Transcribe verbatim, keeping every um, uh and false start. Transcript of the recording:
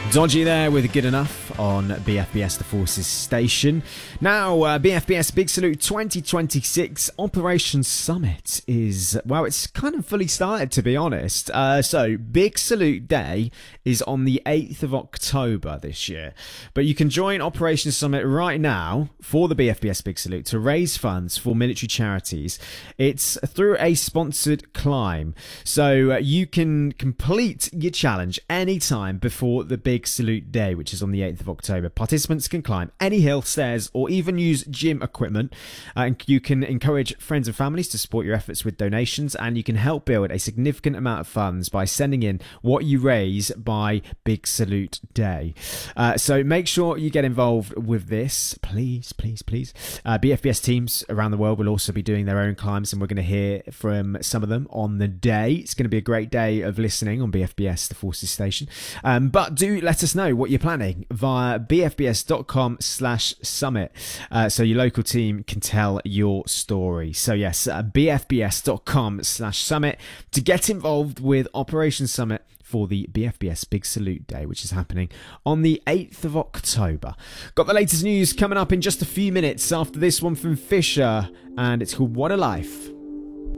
Dodgy there with Good Enough on B F B S The Forces station. Now, uh, B F B S Big Salute twenty twenty-six Operation Summit is, well, it's kind of fully started, to be honest. Uh, so, Big Salute Day is on the eighth of October this year. But you can join Operation Summit right now for the B F B S Big Salute to raise funds for military charities. It's through a sponsored climb. So, uh, you can complete your challenge anytime before the Big Salute Day, which is on the eighth of October. Participants can climb any hill, stairs, or even use gym equipment. Uh, and you can encourage friends and families to support your efforts with donations, and you can help build a significant amount of funds by sending in what you raise by Big Salute Day. Uh, so make sure you get involved with this, please, please, please. Uh, B F B S teams around the world will also be doing their own climbs, and we're going to hear from some of them on the day. It's going to be a great day of listening on B F B S The Forces station. Um, but do let us know what you're planning via bfbs.com slash summit uh, so your local team can tell your story. So yes, uh, bfbs.com slash summit to get involved with Operation Summit for the B F B S Big Salute Day, which is happening on the eighth of October. Got the latest news coming up in just a few minutes after this one from Fisher, and it's called What a Life.